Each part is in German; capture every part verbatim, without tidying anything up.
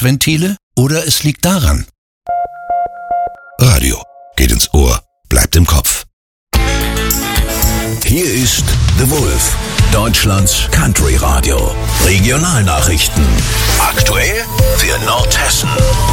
Stressventile oder es liegt daran? Radio geht ins Ohr, bleibt im Kopf. Hier ist The Wolf, Deutschlands Country Radio. Regionalnachrichten. Aktuell für Nordhessen.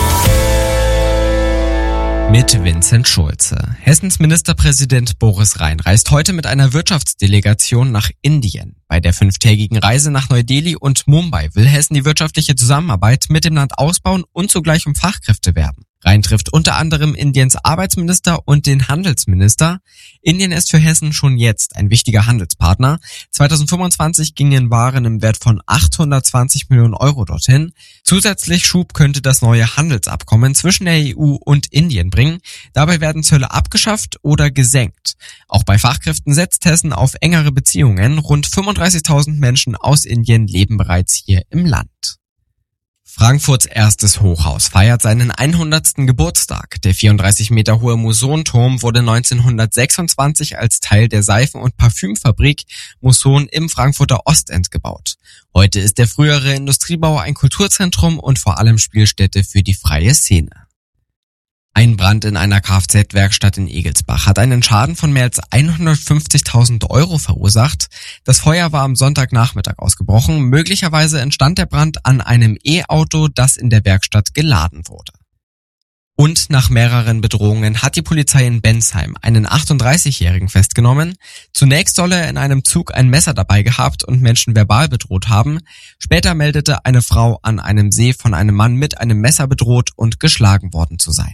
Mit Vincent Schulze. Hessens Ministerpräsident Boris Rhein reist heute mit einer Wirtschaftsdelegation nach Indien. Bei der fünftägigen Reise nach Neu-Delhi und Mumbai will Hessen die wirtschaftliche Zusammenarbeit mit dem Land ausbauen und zugleich um Fachkräfte werben. Rhein trifft unter anderem Indiens Arbeitsminister und den Handelsminister. Indien ist für Hessen schon jetzt ein wichtiger Handelspartner. zweitausendfünfundzwanzig gingen Waren im Wert von achthundertzwanzig Millionen Euro dorthin. Zusätzlich Schub könnte das neue Handelsabkommen zwischen der E U und Indien bringen. Dabei werden Zölle abgeschafft oder gesenkt. Auch bei Fachkräften setzt Hessen auf engere Beziehungen. Rund fünfunddreißigtausend Menschen aus Indien leben bereits hier im Land. Frankfurts erstes Hochhaus feiert seinen hundertsten Geburtstag. Der vierunddreißig Meter hohe Muson-Turm wurde neunzehnhundertsechsundzwanzig als Teil der Seifen- und Parfümfabrik Muson im Frankfurter Ostend gebaut. Heute ist der frühere Industriebau ein Kulturzentrum und vor allem Spielstätte für die freie Szene. Ein Brand in einer Kfz-Werkstatt in Egelsbach hat einen Schaden von mehr als hundertfünfzigtausend Euro verursacht. Das Feuer war am Sonntagnachmittag ausgebrochen. Möglicherweise entstand der Brand an einem E-Auto, das in der Werkstatt geladen wurde. Und nach mehreren Bedrohungen hat die Polizei in Bensheim einen achtunddreißigjährigen festgenommen. Zunächst soll er in einem Zug ein Messer dabei gehabt und Menschen verbal bedroht haben. Später meldete eine Frau an einem See von einem Mann mit einem Messer bedroht und geschlagen worden zu sein.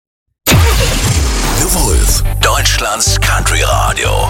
The Wolf, Deutschlands Country Radio.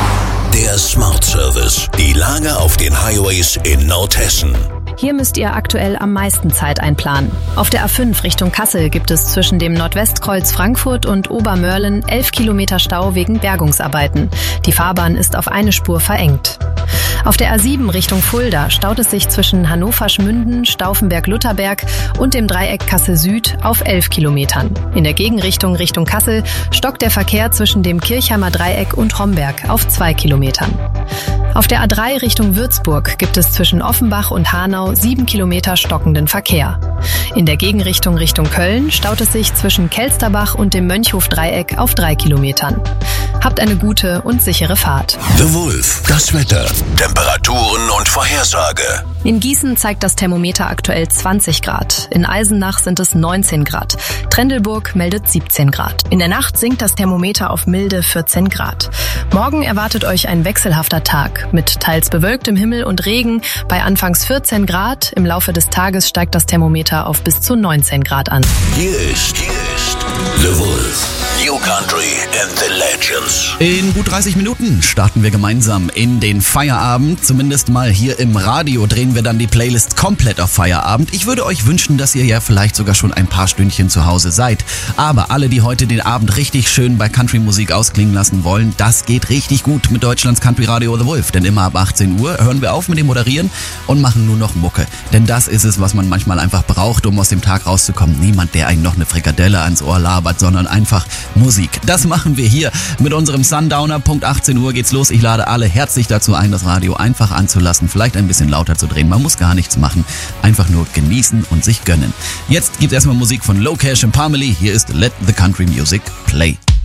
Der Smart Service. Die Lage auf den Highways in Nordhessen. Hier müsst ihr aktuell am meisten Zeit einplanen. Auf der A fünf Richtung Kassel gibt es zwischen dem Nordwestkreuz Frankfurt und Obermörlen elf Kilometer Stau wegen Bergungsarbeiten. Die Fahrbahn ist auf eine Spur verengt. Auf der A sieben Richtung Fulda staut es sich zwischen Hannover-Schmünden, Stauffenberg-Lutherberg und dem Dreieck Kassel-Süd auf elf Kilometern. In der Gegenrichtung Richtung Kassel stockt der Verkehr zwischen dem Kirchheimer Dreieck und Homberg auf zwei Kilometern. Auf der A drei Richtung Würzburg gibt es zwischen Offenbach und Hanau sieben Kilometer stockenden Verkehr. In der Gegenrichtung Richtung Köln staut es sich zwischen Kelsterbach und dem Mönchhof-Dreieck auf drei Kilometern. Habt eine gute und sichere Fahrt. The Wolf, das Wetter, Temperaturen und Vorhersage. In Gießen zeigt das Thermometer aktuell zwanzig Grad. In Eisenach sind es neunzehn Grad. Trendelburg meldet siebzehn Grad. In der Nacht sinkt das Thermometer auf milde vierzehn Grad. Morgen erwartet euch ein wechselhafter Tag mit teils bewölktem Himmel und Regen bei anfangs vierzehn Grad. Im Laufe des Tages steigt das Thermometer auf bis zu neunzehn Grad an. Hier ist, hier ist The Wolf. New Country and the Legends. In gut dreißig Minuten starten wir gemeinsam in den Feierabend. Zumindest mal hier im Radio drehen wir dann die Playlist komplett auf Feierabend. Ich würde euch wünschen, dass ihr ja vielleicht sogar schon ein paar Stündchen zu Hause seid. Aber alle, die heute den Abend richtig schön bei Country-Musik ausklingen lassen wollen, das geht richtig gut mit Deutschlands Country Radio The Wolf. Denn immer ab achtzehn Uhr hören wir auf mit dem Moderieren und machen nur noch Mucke. Denn das ist es, was man manchmal einfach braucht, um aus dem Tag rauszukommen. Niemand, der einen noch eine Frikadelle ans Ohr labert, sondern einfach Musik. Das machen wir hier mit unserem Sundowner. Punkt achtzehn Uhr geht's los. Ich lade alle herzlich dazu ein, das Radio einfach anzulassen, vielleicht ein bisschen lauter zu drehen. Man muss gar nichts machen. Einfach nur genießen und sich gönnen. Jetzt gibt's erstmal Musik von Low Cash and Parmalee. Hier ist Let the Country Music Play.